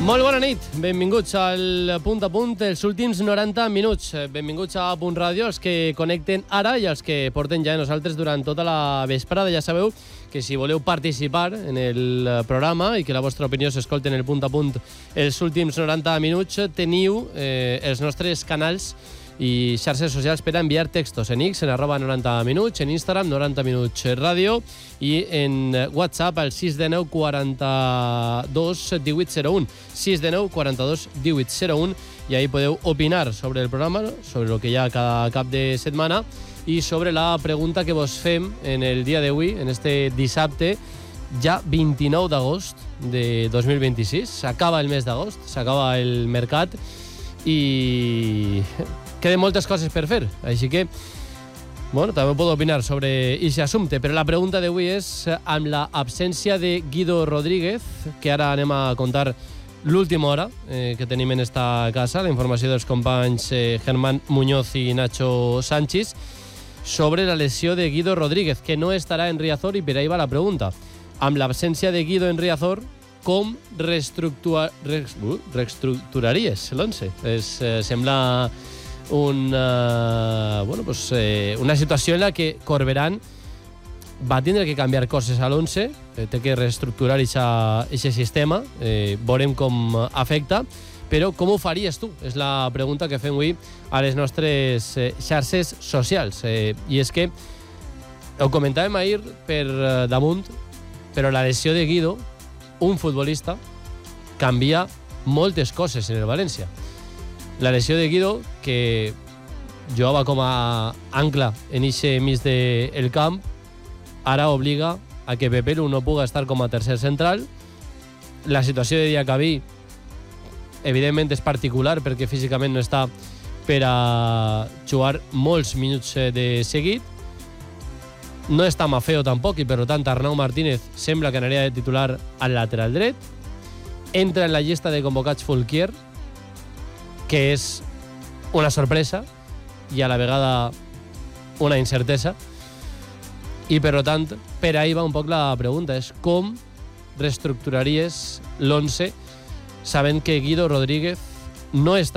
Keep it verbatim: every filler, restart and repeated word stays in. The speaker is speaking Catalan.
Molt bona nit, benvinguts al Punt a Punt, els últims noranta minuts. Benvinguts a Punt Ràdio, els que connecten ara i els que porten ja nosaltres durant tota la vesprada. Ja sabeu que si voleu participar en el programa i que la vostra opinió s'escolti en el Punt a Punt els últims noranta minuts, teniu eh, els nostres canals i xarxes socials per a enviar textos en X, en arroba noranta minuts, en Instagram, noranta minuts ràdio, i en WhatsApp al sis de nou quaranta-dos divuit zero un, sis de nou quaranta-dos divuit zero un, i ahí podeu opinar sobre el programa, sobre el que hi ha cada cap de setmana i sobre la pregunta que vos fem en el dia d'avui, en este dissabte, ja vint-i-nou d'agost de dos mil vint-i-sis. S'acaba el mes d'agost, s'acaba el mercat i queden moltes coses per fer, així que bueno, també podeu opinar sobre aquest assumpte, però la pregunta d'avui és amb la absència de Guido Rodríguez, que ara anem a contar l'última hora eh, que tenim en esta casa, la informació dels companys eh, Germán Muñoz i Nacho Sánchez sobre la lesió de Guido Rodríguez, que no estarà en Riazor, i per ahí va la pregunta. Amb l'absència de Guido en Riazor, com reestructura... uh, reestructuraries l'once? Es, eh, sembla una, bueno, pues, eh, una situació en la que Corberán va tindre que canviar coses a l'once, eh, té que reestructurar aquest sistema, eh, veurem com afecta, però com ho faries tu? És la pregunta que fem avui a les nostres eh, xarxes socials. Eh, I és que ho comentàvem ahir per eh, damunt, però la lesió de Guido, un futbolista, canvia moltes coses en el València. La lesió de Guido, que jugava com a ancla en eixe mig del camp, ara obliga a que Pepelu no puga estar com a tercer central. La situació de Diacabí, evidentment, és particular perquè físicament no està per a jugar molts minuts de seguit. No està Mafeo tampoc, i per tant Arnau Martínez sembla que aniria de titular al lateral dret. Entra en la llista de convocats Fulquier, que és una sorpresa i a la vegada una incertesa. I per tant, per ahí va un poc la pregunta, és com reestructuraries l'once sabent que Guido Rodríguez no està